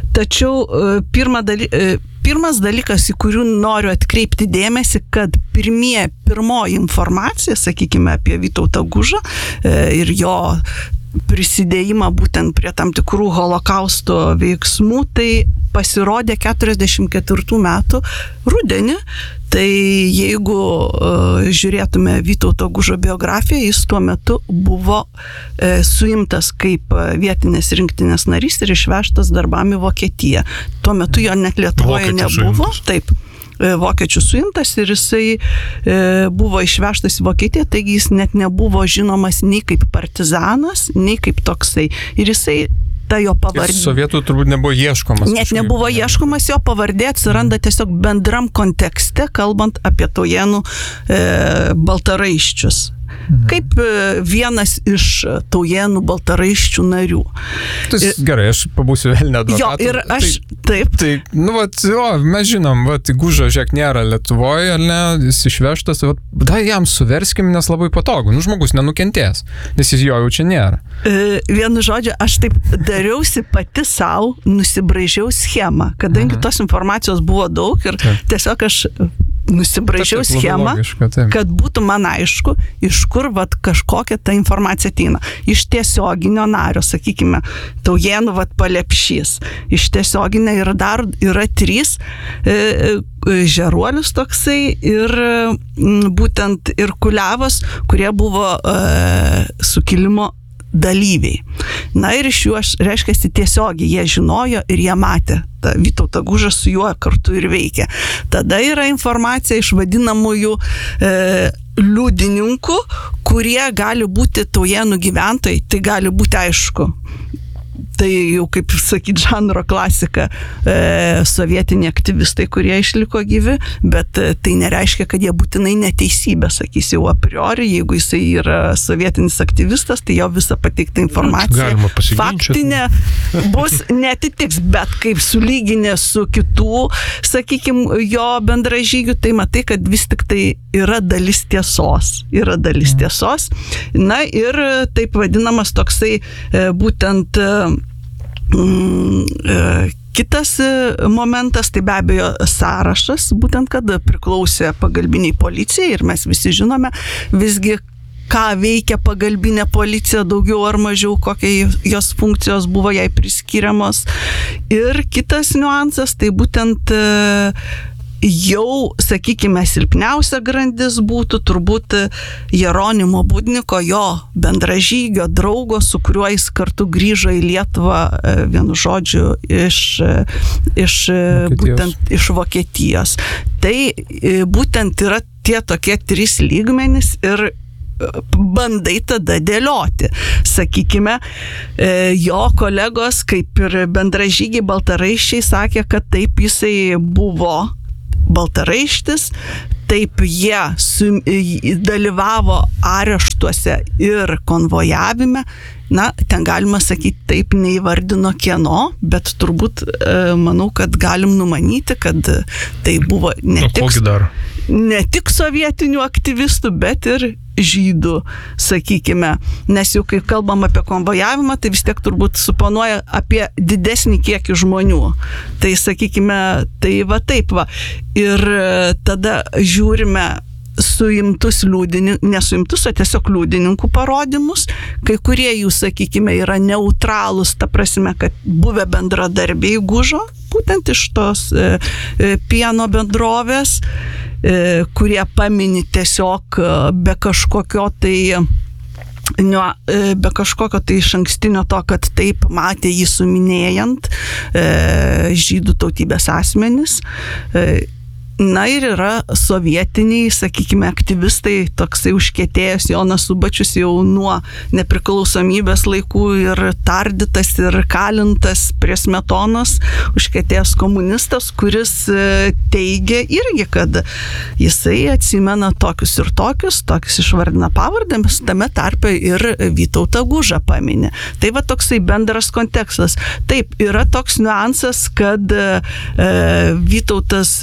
Tačiau pirma daly, pirmas dalykas, į kurių noriu atkreipti dėmesį, kad pirmie, pirmoji informacija, sakykime, apie Vytautą Gužą ir jo prisidėjimą būtent prie tam tikrų holokausto veiksmų, tai pasirodė keturiasdešimt ketvirtų metų rudenį. Tai jeigu uh, žiūrėtume Vytauto Gužo biografiją, jis tuo metu buvo uh, suimtas kaip vietinės rinktinės narys ir išvežtas darbam į Vokietiją. Tuo metu jo net Lietuvoje nebuvo. Suimtas. Taip. Vokiečių suimtas ir jisai e, buvo išvežtas į Vokietiją, taigi jis net nebuvo žinomas nei kaip partizanas, nei kaip toksai. Ir jisai ta jo pavardė. Sovietų turbūt nebuvo ieškomas. Net kažkaip. Nebuvo ieškomas, jo pavardė atsiranda tiesiog bendram kontekste, kalbant apie Taujėnų e, baltaraiščius. Kaip vienas iš Taujėnų baltaraiščių narių. Tai ir, gerai, aš pabūsiu velnio advokatu. Jo, ir aš, tai, taip. Tai, nu, vat, jo, mes žinom, vat, Gužo žiek nėra Lietuvoje, ar ne, jis išvežtas, vat, da jam suverskim, nes labai patogu, nu, žmogus nenukentės, nes jis jo jau čia nėra. E, vienu žodžiu, aš taip dariausi pati savo, nusibraižiau schemą, kadangi tos informacijos buvo daug ir taip. Tiesiog aš nusibraižiau taip, schemą, logiška, kad būtų man aišku, iš kur vat, kažkokia ta informacija ateina. Iš tiesioginio nario, sakykime, Taujėnų vat, Palepšys. Iš tiesioginio ir dar yra trys e, e, Žeruolis toksai ir m, būtent ir Kuliavas, kurie buvo e, sukilimo dalyviai. Na ir iš jų, aš reiškia, tiesiogiai jie žinojo ir jie matė. Ta Vytautą Gužą su juo kartu ir veikia. Tada yra informacija iš vadinamųjų e, liudininkų, kurie gali būti Taujėnų gyventojai. Tai gali būti aišku tai jau kaip sakyti žanro klasika, e, sovietiniai aktyvistai, kurie išliko gyvi, bet e, tai nereiškia, kad jie būtinai neteisybė, sakys jau a priori, jeigu jisai yra sovietinis aktyvistas, tai jo visa pateikta informacija faktinė bus netitiks, bet kaip sulyginė su kitų, sakykime, jo bendražygių, tai matai, kad vis tik tai yra dalis tiesos, yra dalis tiesos, na ir taip vadinamas toksai e, būtent kitas momentas, tai be abejo sąrašas, būtent kada priklausė pagalbiniai policijai ir mes visi žinome visgi, ką veikia pagalbinė policija, daugiau ar mažiau, kokie jos funkcijos buvo jai priskiriamos. Ir kitas niuansas, tai būtent jau, sakykime, silpniausia grandis būtų turbūt Jeronimo Budniko, jo bendražygio, draugo, su kuriuo jis kartu grįžo į Lietuvą, vienu žodžiu, iš, iš, būtent iš Vokietijos. Tai būtent yra tie tokie trys lygmenys ir bandai tada dėlioti. Sakykime, jo kolegos, kaip ir bendražygiai baltaraiščiai, sakė, kad taip jisai buvo baltaraištis, taip jie su, dalyvavo areštuose ir konvojavime. Na, ten galima sakyti, taip neįvardino kieno, bet turbūt manau, kad galim numanyti, kad tai buvo ne tik, ne tik sovietinių aktyvistų, bet ir žydų, sakykime. Nes jau kai kalbam apie konvojavimą, tai vis tiek turbūt suponuoja apie didesnį kiekį žmonių. Tai sakykime, tai va taip va. Ir tada žiūrime suimtus liudininkų, nesuimtus, o tiesiog liudininkų parodymus. Kai kurie jų, sakykime, yra neutralūs, ta prasme, kad buvę bendradarbiai Gužo, būtent iš tos e, pieno bendrovės, e, kurie pamini tiesiog be kažkokio tai be kažkokio tai išankstinio to, kad taip matė jį suminėjant e, žydų tautybės asmenis. E, Na ir yra sovietiniai, sakykime, aktyvistai, toksai užkietėjęs Jonas Subačius jau nuo nepriklausomybės laikų ir tardytas ir kalintas prie Smetonos, užkietėjęs komunistas, kuris teigia irgi, kad jisai atsimena tokius ir tokius, tokius išvardina pavardėmis, tame tarpe ir Vytautą Gužą paminė. Tai va toksai bendras kontekstas. Taip, yra toks niuansas, kad e, Vytautas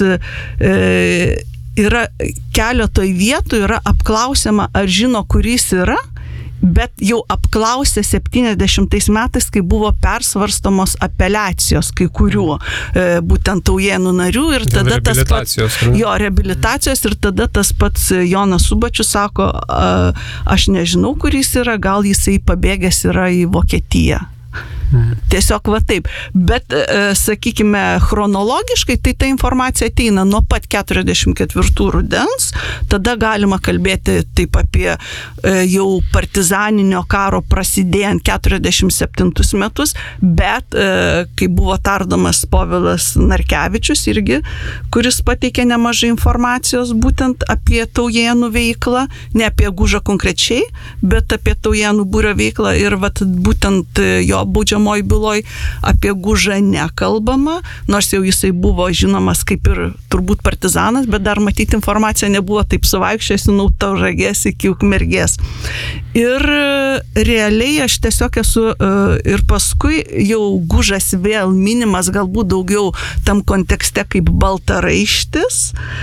yra keletoj vietų yra apklausiama, ar žino, kuris yra, bet jau apklausė septyniasdešimtais metais, kai buvo persvarstomos apeliacijos kai kurių e, būtent taujėnų narių ir tada tas pats jo reabilitacijos ir tada tas pats Jonas Subačius sako, a, aš nežinau, kuris yra, gal jisai pabėgęs yra į Vokietiją. Tiesiog va taip, bet e, sakykime chronologiškai, tai ta informacija ateina nuo pat keturiasdešimt ketvirtų rudens, tada galima kalbėti taip apie e, jau partizaninio karo prasidėjant keturiasdešimt septintus metus, bet e, kai buvo tardomas Povilas Narkevičius irgi, kuris pateikė nemažai informacijos būtent apie taujėnų veiklą, ne apie Gužą konkrečiai, bet apie taujėnų būrio veiklą ir vat, būtent jo baudžiamoji byloj apie Gužą nekalbama, nors jau jisai buvo žinomas kaip ir turbūt partizanas, bet dar matyti informacija nebuvo taip suvaikščiasi nuo Tauragės iki Ukmergės. Ir realiai aš tiesiog esu ir paskui jau Gužas vėl minimas galbūt daugiau tam kontekste kaip baltaraištis,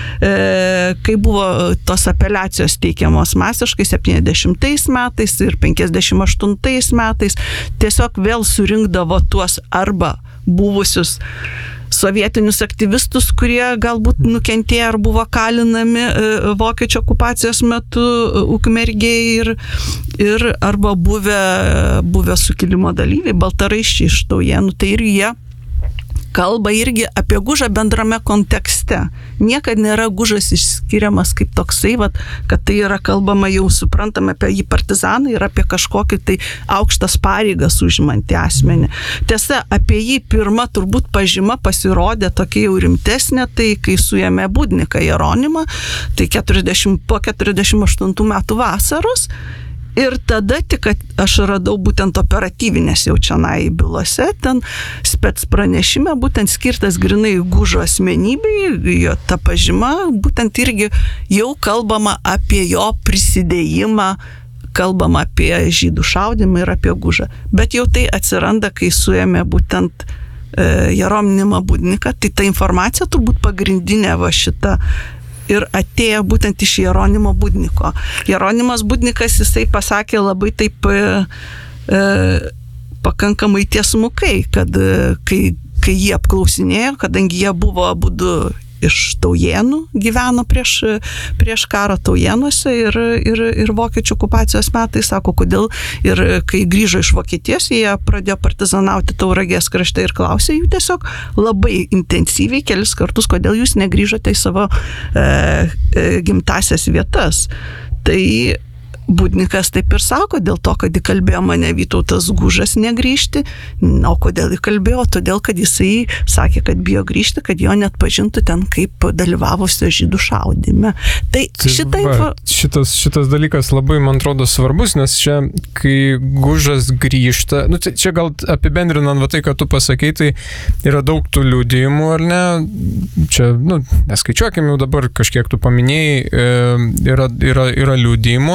kai buvo tos apeliacijos teikiamos masiškai septyniasdešimtais metais ir penkiasdešimt aštuntais metais, tiesiog vėl surinkdavo tuos arba buvusius sovietinius aktyvistus, kurie galbūt nukentėjo ar buvo kalinami vokiečių okupacijos metu Ukmergėje ir, ir arba buvę, buvę sukilimo dalyviai, baltaraiščiai iš taujėnų, tai ir jie kalba irgi apie Gužą bendrame kontekste. Niekad nėra Gužas išskiriamas kaip toksai, vat, kad tai yra kalbama jau suprantama apie jį partizaną ir apie kažkokį tai aukštas pareigas užimantį asmenį. Tiesa, apie jį pirma turbūt pažyma pasirodė tokia jau rimtesnė, tai kai suėmė Budniką Jeronimą, tai keturiasdešimt, po keturiasdešimt aštuntų metų vasaros. Ir tada tik aš radau būtent operatyvinės jau čionai bylose, ten spec pranešime, būtent skirtas grinai Gužo asmenybei, jo ta pažyma, būtent irgi jau kalbama apie jo prisidėjimą, kalbama apie žydų šaudymą ir apie Gužą. Bet jau tai atsiranda, kai suėmė būtent e, Jeronimą Budniką, tai ta informacija turbūt pagrindinė va šita ir atėjo būtent iš Jeronimo Budniko. Jeronimas Budnikas, jisai pasakė labai taip e, e, pakankamai tiesmukai, kad e, kai, kai jie apklausinėjo, kadangi jie buvo abudu iš Taujėnų, gyveno prieš, prieš karą Taujėnuose ir, ir, ir vokiečių okupacijos metais, sako, kodėl, ir kai grįžo iš Vokietijos, jie pradėjo partizanauti Tauragės krašte ir klausė jų tiesiog labai intensyviai kelis kartus, kodėl jūs negrįžote į savo e, e, gimtasias vietas. Tai Budnikas taip ir sako, dėl to, kad įkalbėjo mane Vytautas Gužas negrįžti, o kodėl įkalbėjo, todėl, kad jisai sakė, kad bijo grįžti, kad jo net pažintų ten kaip dalyvavusio žydų šaudyme. Tai, tai šita va, šitas, šitas dalykas labai, man atrodo, svarbus, nes čia, kai Gužas grįžta, nu, čia gal apibendrinant va tai, kad tu pasakei, tai yra daug tų liudijimų, ar ne? Čia, nu, neskaičiuokim jau dabar, kažkiek tu paminėjai, yra, yra, yra liudijimų.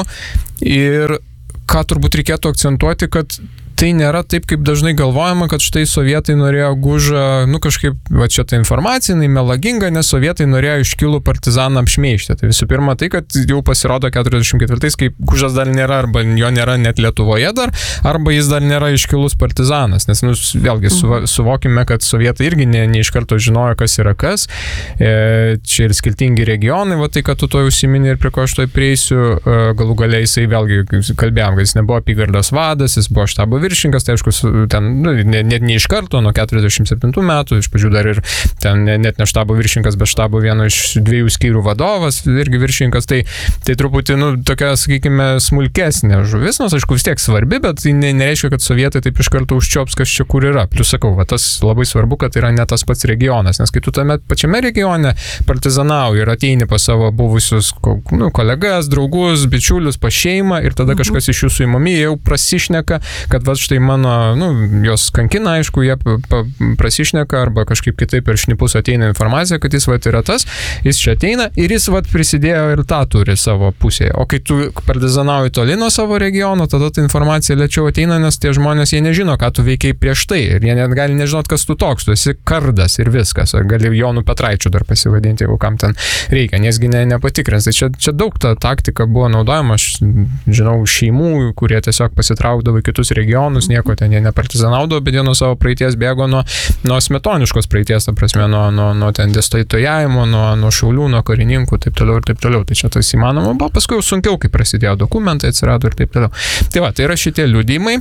Ir ką turbūt reikėtų akcentuoti, kad tai nėra taip, kaip dažnai galvojama, kad štai sovietai norėjo Gužą, nu kažkaip, va čia ta informacija, jinai melaginga, nes sovietai norėjo iškilų partizaną apšmeižti. Tai visų pirma tai, kad jau pasirodo keturiasdešimt ketvirtais, kai Gužas dar nėra, arba jo nėra net Lietuvoje dar, arba jis dar nėra iškilus partizanas. Nes, nu, vėlgi, suva, suvokime, kad sovietai irgi ne, ne iš karto žinojo, kas yra kas. E, čia ir skirtingi regionai, va tai, kad tu to užsiminė ir prie ko aš to prieisiu, e, galų galiai jisai vėlgi kalbėjom, kad jis nebuvo apygardos vadas, jis buvo štabo viršininkas, tai aišku, ten, nu, net ne, ne iš karto, nuo keturiasdešimt septintų metų, iš pradžių dar ir ten net ne štabo viršininkas, bet štabo vieno iš dviejų skyrių vadovas, irgi viršininkas, tai, tai truputį, nu, tokia, sakykime, smulkesnė žuvis, nors, aišku, vis tiek svarbi, bet tai ne, nereiškia, kad sovietai taip iš karto užčiops, kas čia kur yra. Plius sakau, va, tas labai svarbu, kad yra ne tas pats regionas, nes kai tu tame pačiame regione partizanauji ir ateini pas savo buvusius, nu, kolegas, draugus, bičiulius, pa šeimą ir tada kažkas iš jūsų įmami jau prasišneka, kad va, štai mano, nu, jos kankina, aišku, jie prasišneka arba kažkaip kitaip per šnipus ateina informacija, kad jis va yra tas, jis čia ateina ir jis va prisidėjo ir tą turi savo pusėje. O kai tu partizanauji toli nuo savo regiono, tada ta informacija lėčiau ateina, nes tie žmonės, jie nežino, ką tu veikiai prieš tai ir jie net gali nežinot, kas tu toks, tu esi kardas ir viskas, ar gali Jonu Petraičiu dar pasivadinti, jeigu kam ten reikia, nesgi ne, nepatikrins. Tai čia, čia daug ta taktika buvo naudojama, aš žinau šeimų, kurie tiesiog pasitraukdavo į kitus regionus, nieko ten jie nepartizanaudavo, bet jie nuo savo praeities bėgo nuo, nuo smetoniškos praeities, ta prasme, nuo, nuo, nuo ten dėstytojavimo, nuo, nuo šaulių, nuo karininkų, taip toliau ir taip toliau. Tai čia tas įmanoma buvo, paskui jau sunkiau, kai prasidėjo dokumentai, atsirado ir taip toliau. Tai va, tai yra šitie liudijimai.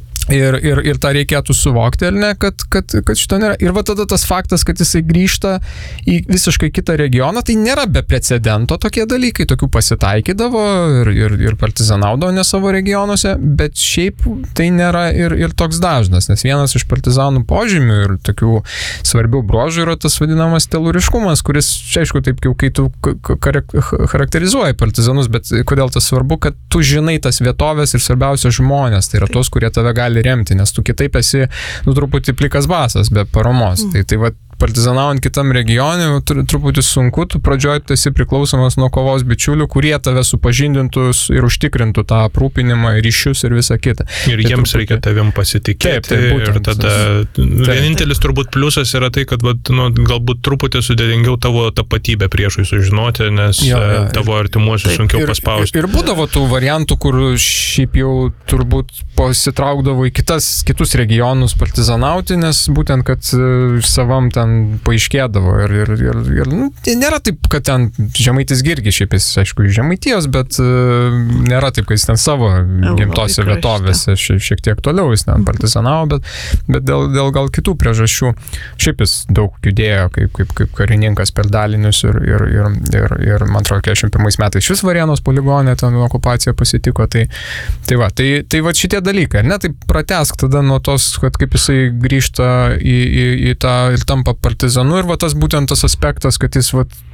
Ir, ir, ir tą reikėtų suvokti, ar ne, kad, kad, kad šito nėra. Ir va tada tas faktas, kad jisai grįžta į visiškai kitą regioną, tai nėra be precedento tokie dalykai, tokių pasitaikydavo ir, ir, ir partizanaudavo ne savo regionuose, bet šiaip tai nėra ir, ir toks dažnas, nes vienas iš partizanų požymių ir tokių svarbių bruožų yra tas vadinamas telūriškumas, kuris, čia aišku, taip jau kai tu charakterizuoji partizanus, bet kodėl tas svarbu, kad tu žinai tas vietovės ir svarbiausia žmonės, tai yra tos, kurie tave gali remti, nes tu kitaip esi, nu, truputį plikas basas be paramos. Mm. Tai, tai va, partizanaujant kitam regione, truputį sunku, tu pradžioj tu esi priklausomas nuo kovos bičiulių, kurie tave supažindintų ir užtikrintų tą aprūpinimą, ryšius ir visą kitą. Ir tai jiems truputį reikia tavim pasitikėti. Taip, tai būtent, ir tada taip, vienintelis turbūt pliusas yra tai, kad va, nu, galbūt truputį sudėtingiau tavo tapatybę priešui sužinoti, nes jo, jo, tavo artimuosius sunkiau ir, paspausti. Ir, ir būdavo tų variantų, kur šiaip jau turbūt pasitraukdavo į kitas, kitus regionus partizanauti, nes būtent, kad savam ten paaiškėdavo ir, ir, ir, ir nu, nėra taip, kad ten Žemaitis irgi šiaip jis, aišku, iš Žemaitijos, bet uh, nėra taip, kad jis ten savo gimtose vietovėse šiek, šiek tiek toliau jis ten partizanavo, bet, bet dėl, dėl gal kitų priežasčių šiaip jis daug judėjo kaip, kaip, kaip karininkas per dalinius ir, ir, ir, ir, ir man atrodo, keturiasdešimt pirmais metais šis Varėnos poligone ten okupacija pasitiko, tai, tai va, tai, tai va šitie dalykai, ar ne, tai pratesk tada nuo tos, kad kaip jisai grįžta į, į, į tą ir tampa partizanu ir va tas būtent tas aspektas, kad jis va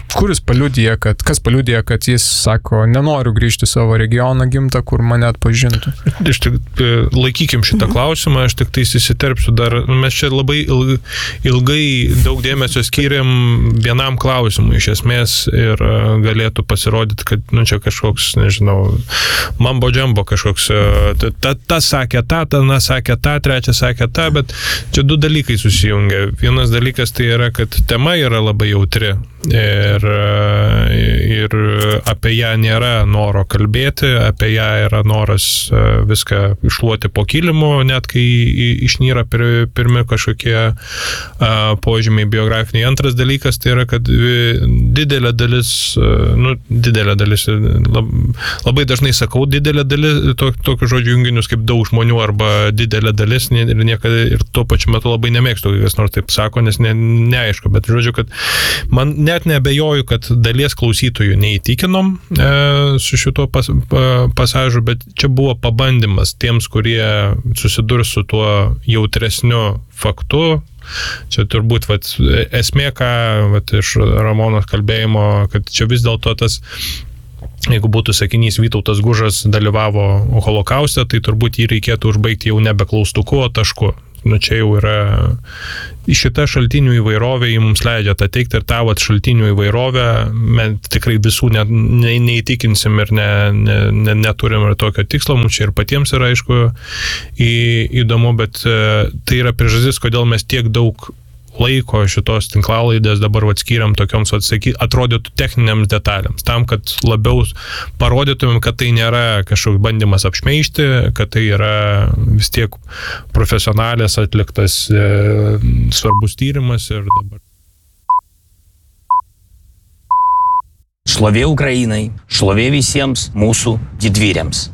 kuris paliudija, kad, kas paliudija, kad jis sako, nenoriu grįžti savo regioną gimtą, kur mane atpažintų? Iš tik, laikykim šitą klausimą, aš tik tai įsiterpsiu dar, mes čia labai ilgai daug dėmesio skiriam vienam klausimui iš esmės ir galėtų pasirodyti, kad, nu, čia kažkoks, nežinau, mambo džambo kažkoks, tas ta, ta sakė tą, ta, ta sakė tą, trečias sakė tą, bet čia du dalykai susijungia. Vienas dalykas tai yra, kad tema yra labai jautri. Ir, ir apie ją nėra noro kalbėti, apie ją yra noras viską išluoti po kilimu, net kai išnyra pir, pirmi kažkokie požymiai biografiniai. Antras dalykas tai yra, kad didelė dalis, nu, didelė dalis, labai dažnai sakau didelė dalis, to, tokių žodžių junginius kaip daug žmonių arba didelė dalis ir, niekada, ir tuo pačiu metu labai nemėgstu, kas nors taip sako, nes ne, neaišku, bet žodžiu, kad man net neabejoju, kad dalies klausytojų neįtikinom e, su šituo pas, pa, pasažu, bet čia buvo pabandymas tiems, kurie susidurs su tuo jautresniu faktu. Čia turbūt vat, esmė, ką vat, iš Ramonos kalbėjimo, kad čia vis dėlto tas, jeigu būtų sakinys Vytautas Gužas dalyvavo holokauste, tai turbūt jį reikėtų užbaigti jau nebe klaustuku, o tašku. Nu, čia jau yra šita šaltinių įvairovė, jį mums leidžia tą teikti ir tą vat, šaltinių įvairovę mes tikrai visų ne, ne, neįtikinsim ir ne, ne, ne, neturim ir tokio tikslo, mums čia ir patiems yra aišku į, įdomu, bet tai yra priežastis, kodėl mes tiek daug laiko šitos tinklalaidės dabar atskiriam tokioms, atsaky, atrodytų techniniams detalėms, tam, kad labiau parodytumėm, kad tai nėra kažkoks bandymas apšmeižti, kad tai yra vis tiek profesionalės atliktas e, svarbus tyrimas ir dabar. Šlovė Ukrainai, šlovė visiems mūsų didvyriams.